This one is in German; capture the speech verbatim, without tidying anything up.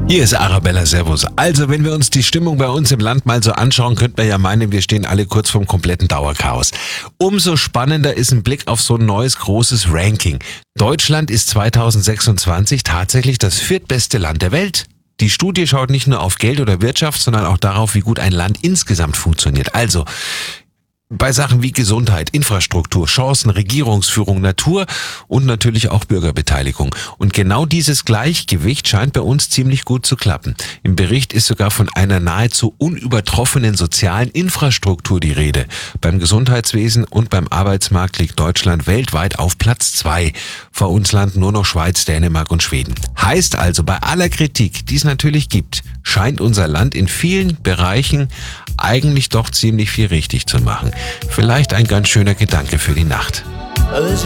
Hier ist Arabella, servus. Also, wenn wir uns die Stimmung bei uns im Land mal so anschauen, könnte man ja meinen, wir stehen alle kurz vorm kompletten Dauerchaos. Umso spannender ist ein Blick auf so ein neues großes Ranking. Deutschland ist zweitausendsechsundzwanzig tatsächlich das viertbeste Land der Welt. Die Studie schaut nicht nur auf Geld oder Wirtschaft, sondern auch darauf, wie gut ein Land insgesamt funktioniert. Also, bei Sachen wie Gesundheit, Infrastruktur, Chancen, Regierungsführung, Natur und natürlich auch Bürgerbeteiligung. Und genau dieses Gleichgewicht scheint bei uns ziemlich gut zu klappen. Im Bericht ist sogar von einer nahezu unübertroffenen sozialen Infrastruktur die Rede. Beim Gesundheitswesen und beim Arbeitsmarkt liegt Deutschland weltweit auf Platz zwei. Vor uns landen nur noch Schweiz, Dänemark und Schweden. Heißt also, bei aller Kritik, die es natürlich gibt, scheint unser Land in vielen Bereichen eigentlich doch ziemlich viel richtig zu machen. Vielleicht ein ganz schöner Gedanke für die Nacht. There's